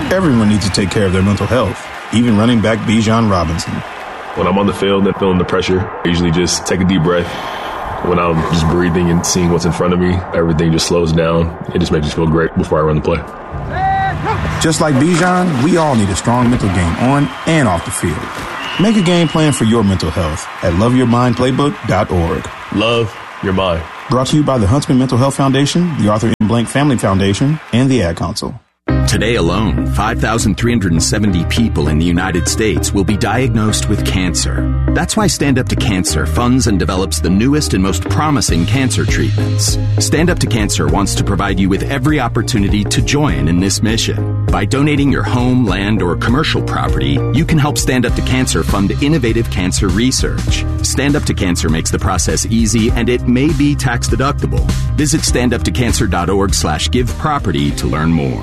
Everyone needs to take care of their mental health, even running back Bijan Robinson. When I'm on the field and feeling the pressure, I usually just take a deep breath. When I'm just breathing and seeing what's in front of me, everything just slows down. It just makes me feel great before I run the play. Just like Bijan, we all need a strong mental game on and off the field. Make a game plan for your mental health at loveyourmindplaybook.org. Love your mind. Brought to you by the Huntsman Mental Health Foundation, the Arthur M. Blank Family Foundation, and the Ad Council. Today alone, 5,370 people in the United States will be diagnosed with cancer. That's why Stand Up to Cancer funds and develops the newest and most promising cancer treatments. Stand Up to Cancer wants to provide you with every opportunity to join in this mission. By donating your home, land, or commercial property, you can help Stand Up to Cancer fund innovative cancer research. Stand Up to Cancer makes the process easy, and it may be tax deductible. Visit standuptocancer.org/giveproperty to learn more.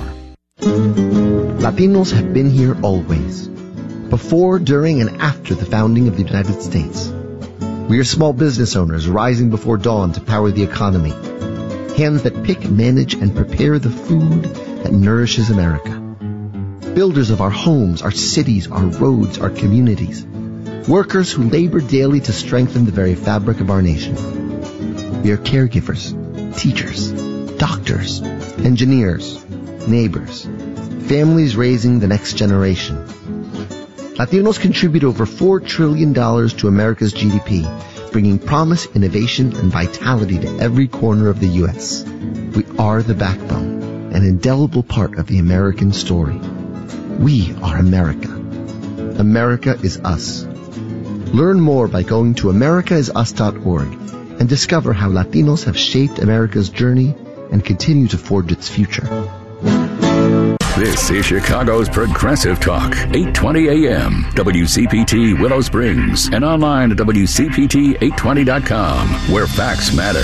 Latinos have been here always, before, during, and after the founding of the United States. We are small business owners rising before dawn to power the economy, hands that pick, manage, and prepare the food that nourishes America. Builders of our homes, our cities, our roads, our communities. Workers who labor daily to strengthen the very fabric of our nation. We are caregivers, teachers, doctors, engineers, neighbors, families raising the next generation. Latinos contribute over $4 trillion to America's GDP, bringing promise, innovation, and vitality to every corner of the U.S. We are the backbone, an indelible part of the American story. We are America. America is us. Learn more by going to americaisus.org and discover how Latinos have shaped America's journey and continue to forge its future. This is Chicago's Progressive Talk, 820 AM, WCPT Willow Springs, and online at WCPT820.com, where facts matter.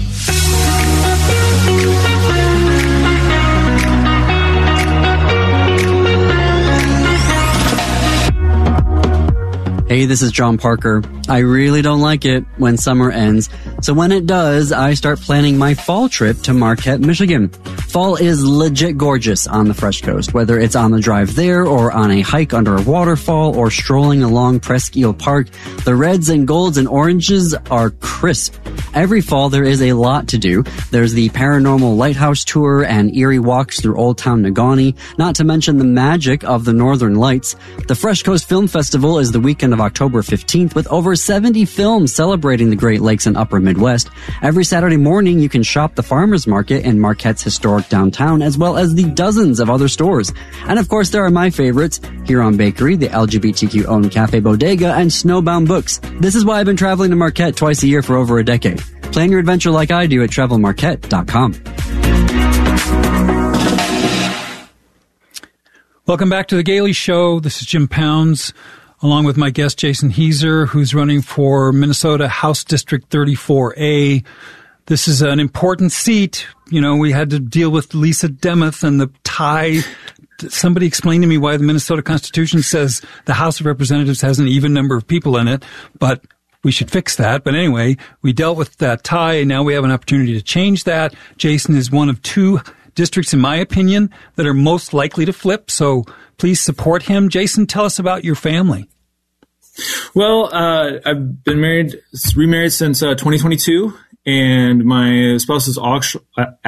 Hey, this is John Parker. I really don't like it when summer ends. So when it does, I start planning my fall trip to Marquette, Michigan. Fall is legit gorgeous on the Fresh Coast, whether it's on the drive there or on a hike under a waterfall or strolling along Presque Isle Park. The reds and golds and oranges are crisp. Every fall there is a lot to do. There's the paranormal lighthouse tour and eerie walks through Old Town Negaunee, not to mention the magic of the Northern Lights. The Fresh Coast Film Festival is the weekend of October 15th with over 70 films celebrating the Great Lakes and Upper Midwest. Every Saturday morning you can shop the farmers market in Marquette's historic downtown, as well as the dozens of other stores. And of course there are my favorites, Huron Bakery, the LGBTQ-owned Cafe Bodega, and Snowbound Books. This is why I've been traveling to Marquette twice a year for over a decade. Plan your adventure like I do at travelmarquette.com. Welcome back to The Gailey Show. This is Jim Pounds, along with my guest Jason Heiser, who's running for Minnesota House District 34A. This is an important seat. You know, we had to deal with Lisa Demuth and the tie. Somebody explained to me why the Minnesota Constitution says the House of Representatives has an even number of people in it, but we should fix that. But anyway, we dealt with that tie, and now we have an opportunity to change that. Jason is one of two districts, in my opinion, that are most likely to flip, so please support him. Jason, tell us about your family. Well, I've been remarried since 2022. And my spouse is also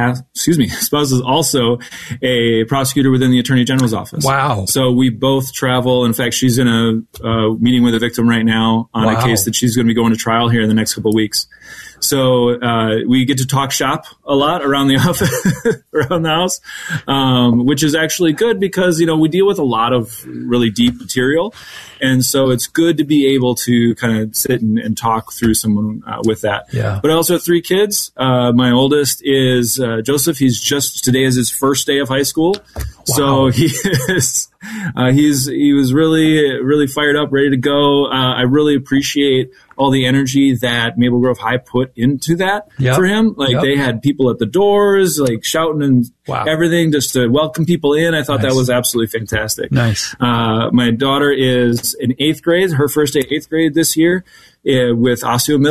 a prosecutor within the Attorney General's office. Wow. So we both travel. In fact, she's in a meeting with a victim right now on a case that she's going to be going to trial here in the next couple of weeks. So we get to talk shop a lot around the office, around the house, which is actually good because, you know, we deal with a lot of really deep material. And so it's good to be able to kind of sit and talk through someone with that. Yeah. But I also have 3 kids. My oldest is Joseph. Today is his first day of high school. Wow. So he was really, really fired up, ready to go. I really appreciate all the energy that Maple Grove High put into that for him. They had people at the doors, like shouting and everything just to welcome people in. I thought that was absolutely fantastic. Nice. My daughter is in 8th grade, her first day 8th grade this year with Osseo Middle.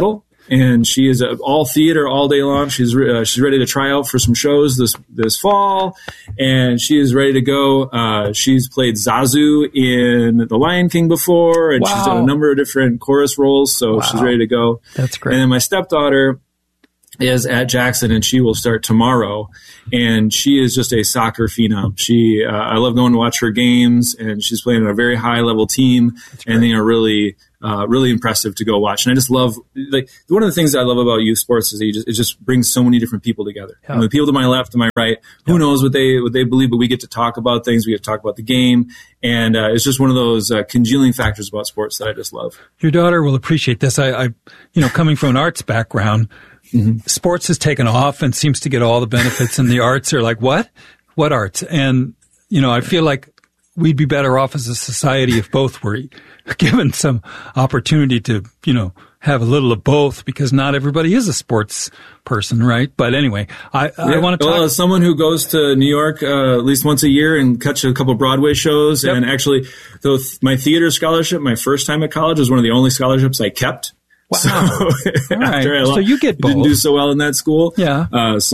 and she is all theater all day long. She's ready to try out for some shows this fall, and she is ready to go. She's played Zazu in The Lion King before, and she's done a number of different chorus roles, so she's ready to go. That's great. And then my stepdaughter is at Jackson, and she will start tomorrow. And she is just a soccer phenom. I love going to watch her games, and she's playing on a very high level team, and they are really impressive to go watch. And I just love, like, one of the things that I love about youth sports is it just brings so many different people together. Yeah. You know, the people to my left, to my right, who knows what they believe, but we get to talk about things. We get to talk about the game, and it's just one of those congealing factors about sports that I just love. Your daughter will appreciate this. I coming from an arts background. Mm-hmm. Sports has taken off and seems to get all the benefits, and the arts are like, what arts? And, I feel like we'd be better off as a society if both were given some opportunity to, have a little of both, because not everybody is a sports person, right? But anyway, I want to talk. Well, as someone who goes to New York at least once a year and catch a couple Broadway shows, and actually, my theater scholarship, my first time at college, was one of the only scholarships I kept. Wow. So, all right. So you get both. Didn't do so well in that school. Yeah.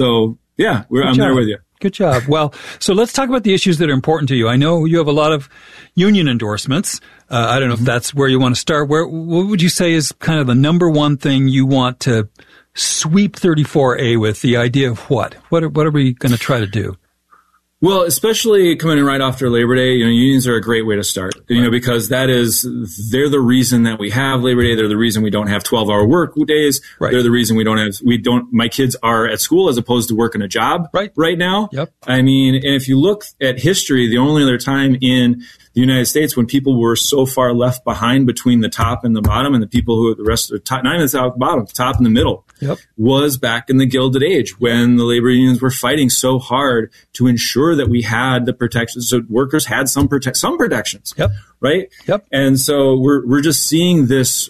I'm there with you. Good job. Well, so let's talk about the issues that are important to you. I know you have a lot of union endorsements. I don't know if that's where you want to start. What would you say is kind of the number one thing you want to sweep 34A with? The idea of what? What are we going to try to do? Well, especially coming in right after Labor Day, unions are a great way to start, because they're the reason that we have Labor Day. They're the reason we don't have 12-hour work days. Right. They're the reason my kids are at school as opposed to working a job right now. Yep. I mean, and if you look at history, the only other time in the United States when people were so far left behind between the top and the bottom, and the people who are the rest of the top, not even the bottom, the top and the middle, was back in the Gilded Age when the labor unions were fighting so hard to ensure that we had the protections, so workers had some protections. Yep. Right. Yep. And so we're just seeing this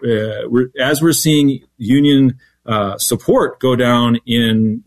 as we're seeing union support go down in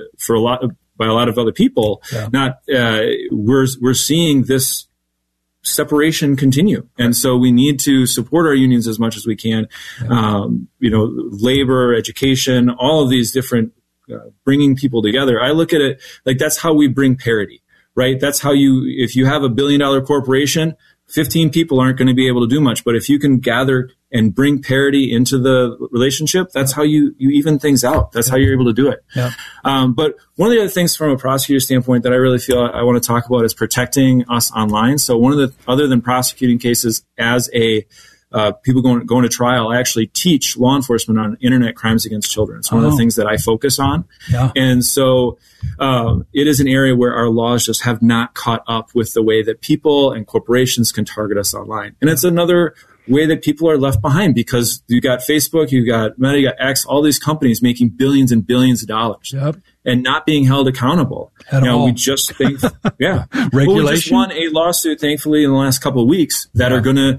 by a lot of other people. Yeah. We're seeing this separation continue. And so we need to support our unions as much as we can. Yeah. Labor, education, all of these different bringing people together. I look at it like that's how we bring parity, right? That's how if you have $1 billion corporation, 15 people aren't going to be able to do much. But if you can gather and bring parity into the relationship, that's how you even things out. That's how you're able to do it. Yeah. But one of the other things from a prosecutor standpoint that I really feel I want to talk about is protecting us online. So one of the, other than prosecuting cases as people going to trial, I actually teach law enforcement on internet crimes against children. It's one of the things that I focus on. Yeah. And so it is an area where our laws just have not caught up with the way that people and corporations can target us online. And it's another way that people are left behind because you got Facebook, you got Meta, you got X, all these companies making billions and billions of dollars and not being held accountable. At all. We just think, regulation. Well, we just won a lawsuit, thankfully, in the last couple of weeks that are going to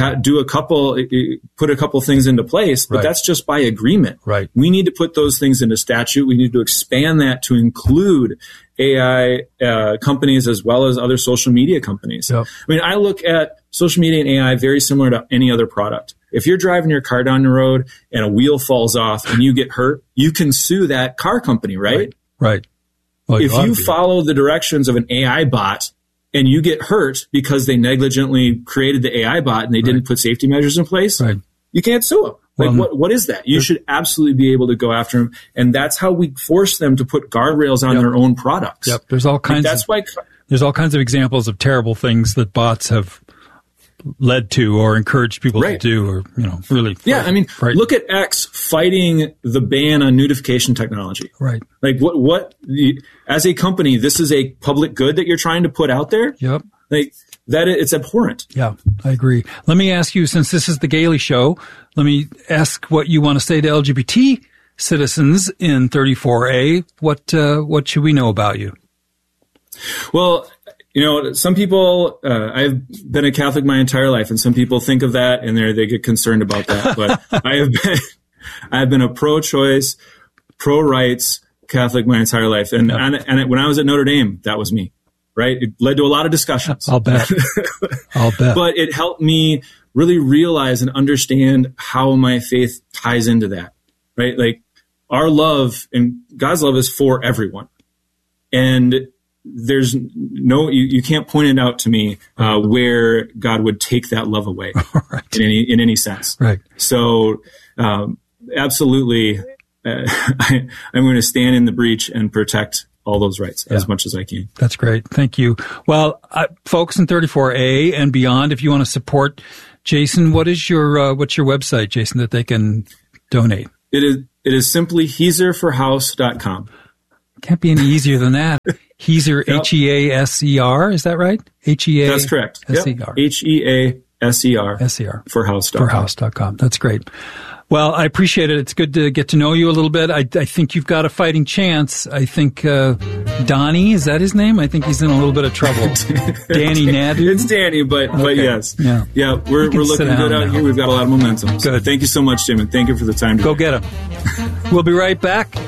put a couple things into place, but that's just by agreement. Right. We need to put those things into statute. We need to expand that to include AI companies as well as other social media companies. Yep. I mean, I look at social media and AI very similar to any other product. If you're driving your car down the road and a wheel falls off and you get hurt, you can sue that car company, right? Right. Well, if you follow the directions of an AI bot and you get hurt because they negligently created the AI bot and they didn't put safety measures in place, you can't sue them. Like, what is that? You should absolutely be able to go after them. And that's how we force them to put guardrails on their own products. Yep. There's all kinds there's all kinds of examples of terrible things that bots have led to or encouraged people to do, or, really. Yeah. I mean, look at X fighting the ban on nudification technology. Right. Like as a company, this is a public good that you're trying to put out there. Yep. Like that, it's abhorrent. Yeah, I agree. Let me ask you, since this is the Gailey Show, let me ask what you want to say to LGBT citizens in 34A. What should we know about you? Well, some people, I've been a Catholic my entire life, and some people think of that and they get concerned about that. But I have been a pro-choice, pro-rights Catholic my entire life. And when I was at Notre Dame, that was me, right? It led to a lot of discussions. I'll bet. But it helped me really realize and understand how my faith ties into that. right? Like our love and God's love is for everyone. And there's no, you can't point it out to me where God would take that love away right. in any sense. Right. So absolutely, I'm going to stand in the breach and protect all those rights as much as I can. That's great. Thank you. Well, folks in 34A and beyond, if you want to support Jason, what's your website, Jason, that they can donate? It is simply heaserforhouse.com. Can't be any easier than that. Heaser, Yep. Heaser, is that right? H-E-A? That's correct. S-E-R. Yep. Heaser. S-E-R. For house.com. For house.com. That's great. Well, I appreciate it. It's good to get to know you a little bit. I think you've got a fighting chance. I think Donnie, is that his name? I think he's in a little bit of trouble. Danny Nadu? It's Danny, but yes. Yeah. Yeah, we're looking good out here. We've got a lot of momentum. So Good. thank you so much, Jim, and thank you for the time today. Go get him. We'll be right back.